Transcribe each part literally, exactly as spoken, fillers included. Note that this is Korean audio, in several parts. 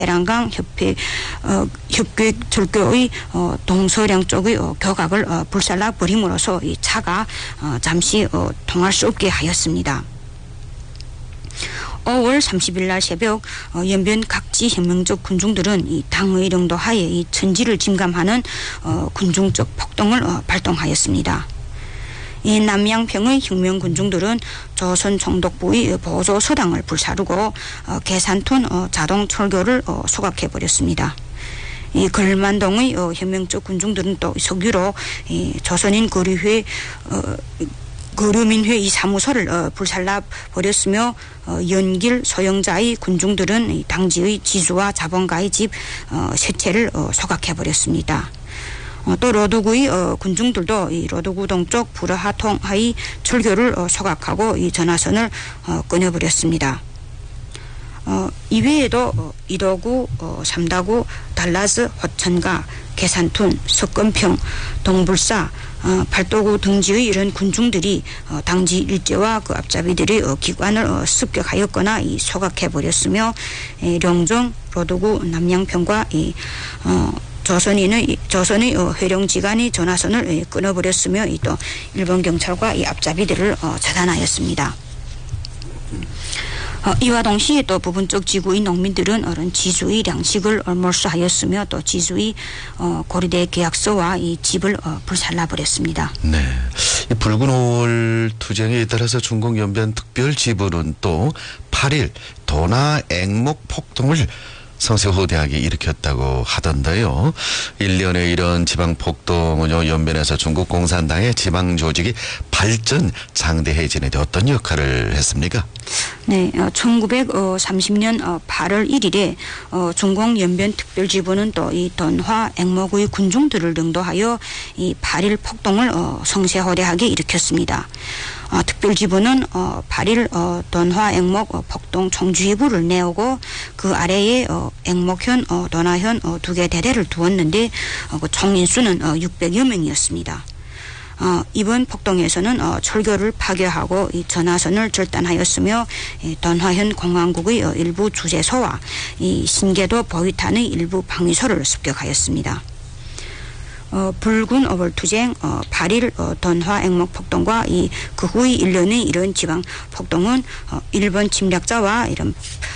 해랑강 협회 어, 협교 철교의 어, 동서량 쪽의 어, 교각을 어, 불살라 버림으로써 이 차가 어, 잠시 어, 통할 수 없게 하였습니다. 오월 삼십일 날 새벽 어, 연변 각지 혁명적 군중들은 이 당의領導하에 이 천지를 침감하는 어, 군중적 폭동을 어, 발동하였습니다. 이 남양평의 혁명 군중들은 조선 총독부의 보조 서당을 불사르고 어, 계산톤 어, 자동 철교를 어, 소각해 버렸습니다. 이 걸만동의 어, 혁명적 군중들은 또 석유로 이 조선인 거류회 어, 거류민회 이 사무소를 어, 불살라 버렸으며 어, 연길 소영자의 군중들은 이 당지의 지주와 자본가의 집 어, 세 채를 어, 소각해 버렸습니다. 어, 또 로드구의 어, 군중들도 이 로드구 동쪽 부르하통하의 철교를 어, 소각하고 이 전화선을 어, 끊어버렸습니다. 어, 이외에도 어, 이도구, 어, 삼다구, 달라스, 호천가, 계산툰, 석건평, 동불사, 어, 팔도구 등지의 이런 군중들이 어, 당지 일제와 그 앞잡이들의 어, 기관을 어, 습격하였거나 이 소각해버렸으며 이 룡정, 로드구, 남양평과 이 어, 조선인의 조선의 어, 회룡지간이 전화선을 끊어버렸으며 이 또 일본 경찰과 이 앞잡이들을 어, 차단하였습니다. 어, 이와 동시에 또 부분적 지구의 농민들은 어른 지주의粮식을 몰수하였으며 또 지주의 어, 고려대 계약서와 이 집을 어, 불살라버렸습니다. 네, 이 붉은 오월 투쟁에 따라서 중국 연변 특별지부는 또 팔 일 도나 앵목 폭동을 성세호대학이 일으켰다고 하던데요. 일련의 이런 지방폭동은요, 연변에서 중국 공산당의 지방조직이 발전 장대해지는 데 어떤 역할을 했습니까? 네, 어, 천구백삼십 년 어, 팔월 일일에 어, 중공 연변 특별지부는 또 이 던화 앵목의 군중들을領導하여 이 팔 일 폭동을 어, 성세호대하게 일으켰습니다. 어, 특별지부는 어, 팔 일 어, 던화 앵목 어, 폭동 총주의부를 내오고 그 아래에 어, 앵목현, 어, 던화현 어, 두 개 대대를 두었는데 어, 그 총인수는 어, 육백여 명이었습니다. 어, 이번 폭동에서는 어, 철교를 파괴하고 이 전화선을 절단하였으며 이 던화현 공항국의 어, 일부 주재소와 이 신계도 보위탄의 일부 방위소를 습격하였습니다. 어, 붉은 오월 투쟁, 어, 팔 일 어, 던화 앵목 폭동과 이 그 후의 일련의 이런 지방 폭동은 어, 일본 침략자와 이런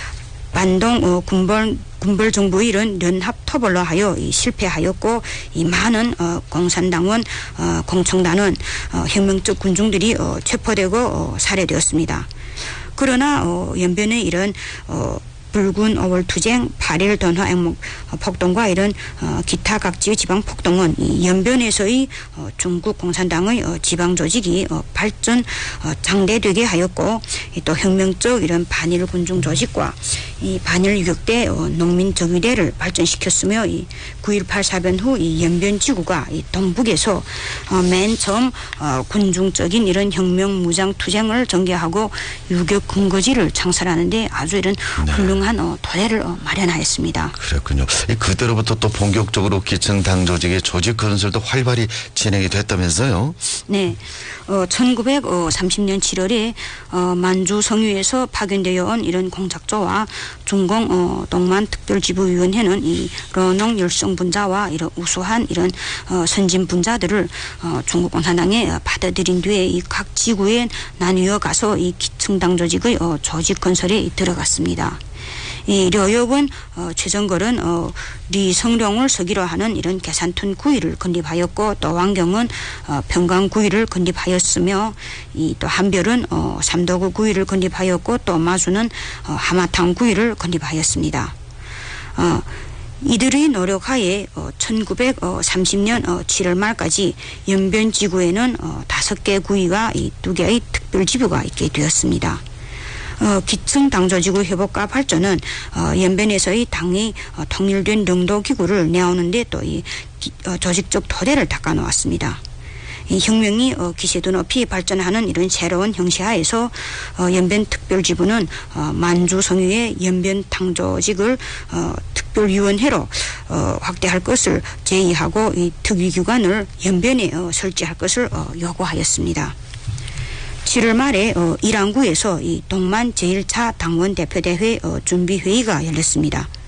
반동 어, 군벌 군벌 정부의 이런 연합 토벌로 하여 이 실패하였고 이 많은 어, 공산당원, 어, 공청단원, 어, 혁명적 군중들이 어, 체포되고 어, 살해되었습니다. 그러나 어, 연변의 이런 어, 붉은 오월 투쟁, 팔 일 던화 앵목 폭동과 이런 어, 기타 각지의 지방 폭동은 이 연변에서의 어, 중국 공산당의 어, 지방 조직이 어, 발전 어, 장대되게 하였고 또 혁명적 이런 반일 군중 조직과 이 반일 유격대 어, 농민 정의대를 발전시켰으며 이 구일팔 사변 후 이 연변 지구가 이 동북에서 어, 맨 처음 어, 군중적인 이런 혁명 무장 투쟁을 전개하고 유격 근거지를 창설하는데 아주 이런 네. 훌륭한 어, 토대를 어, 마련하였습니다. 그렇군요. 그때로부터 또 본격적으로 기층 당 조직의 조직 건설도 활발히 진행이 됐다면서요? 네. 어, 천구백삼십 년 칠월에 어, 만주 성유에서 파견되어 온 이런 공작조와 중공 어, 동만 특별지부위원회는 이 러농 열성 분자와 이런 우수한 이런 어, 선진 분자들을 어, 중국 공산당에 받아들인 뒤에 이 각 지구에 나뉘어 가서 이 기층당 조직의 어, 조직 건설에 들어갔습니다. 이 려욕은 어, 최정걸은 어, 리성룡을 서기로 하는 이런 계산툰 구위를 건립하였고 또 왕경은 어, 평강 구위를 건립하였으며 이 또 한별은 어, 삼도구 구위를 건립하였고 또 마수는 어, 하마탕 구위를 건립하였습니다. 어, 이들의 노력하에 어, 천구백삼십 년 어, 칠월 말까지 연변 지구에는 어, 다섯 개 구위와 이 두 개의 특별지부가 있게 되었습니다. 어, 기층 당조지구 회복과 발전은 어, 연변에서의 당이 어, 통일된領導기구를 내오는데 또 이 어, 조직적 토대를 닦아 놓았습니다. 이 혁명이 어, 기세도 높이 발전하는 이런 새로운 형식하에서 어, 연변 특별지부는 어, 만주 성유의 연변 당조직을 어, 특별위원회로 어, 확대할 것을 제의하고 이 특위기관을 연변에 어, 설치할 것을 어, 요구하였습니다. 칠월 말에 어, 일안구에서 이 동만 제일 차 당원 대표대회 어, 준비회의가 열렸습니다.